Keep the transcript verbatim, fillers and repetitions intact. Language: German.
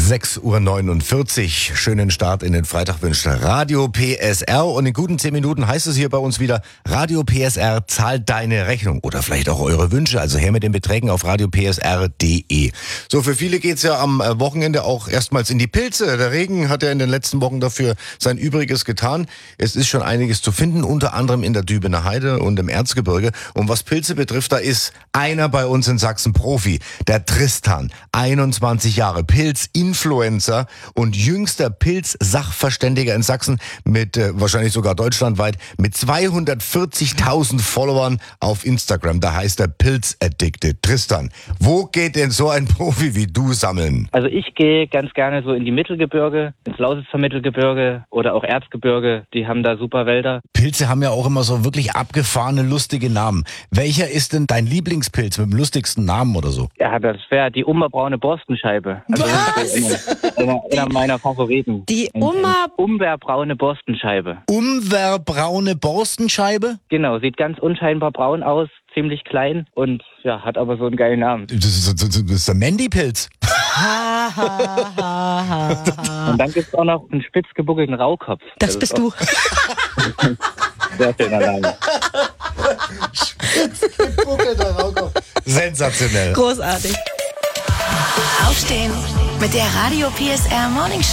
sechs Uhr neunundvierzig. Schönen Start in den Freitag wünscht Radio P S R. Und in guten zehn Minuten heißt es hier bei uns wieder, Radio P S R zahlt deine Rechnung. Oder vielleicht auch eure Wünsche. Also her mit den Beträgen auf radio p s r punkt d e. So, für viele geht's ja am Wochenende auch erstmals in die Pilze. Der Regen hat ja in den letzten Wochen dafür sein Übriges getan. Es ist schon einiges zu finden, unter anderem in der Dübener Heide und im Erzgebirge. Und was Pilze betrifft, da ist einer bei uns in Sachsen Profi. Der Tristan, einundzwanzig Jahre, Pilzinfluencer und jüngster Pilz-Sachverständiger in Sachsen mit äh, wahrscheinlich sogar deutschlandweit mit zweihundertvierzigtausend Followern auf Instagram. Da heißt er Pilz Addicted. Tristan, wo geht denn so ein Profi wie du sammeln? Also ich gehe ganz gerne so in die Mittelgebirge, ins Lausitzer Mittelgebirge oder auch Erzgebirge. Die haben da super Wälder. Pilze haben ja auch immer so wirklich abgefahrene, lustige Namen. Welcher ist denn dein Lieblingspilz mit dem lustigsten Namen oder so? Ja, das wäre die umberbraune Borstenscheibe. Also das ist einer, einer meiner Favoriten. Die Umber... Umberbraune Borstenscheibe. Umberbraune Borstenscheibe? Genau, sieht ganz unscheinbar braun aus, ziemlich klein und ja, hat aber so einen geilen Namen. Das ist, das ist der Mandy-Pilz. Und dann gibt es auch noch einen spitz gebuckelten Rauchkopf. Das, das bist du. Sehr schöner Name. Spitz gebuckelter Rauchkopf. Sensationell. Großartig. Aufstehen mit der Radio P S R Morning Show.